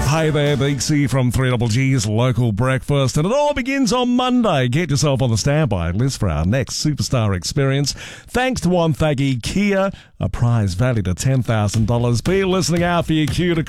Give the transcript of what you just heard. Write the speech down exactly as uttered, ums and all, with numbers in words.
Hey there, Beaksy from three Double G's Local Breakfast, and it all begins on Monday. Get yourself on the standby list for our next superstar experience. Thanks to Wonthaggi Kia, a prize valued at ten thousand dollars. Be listening out for your cue to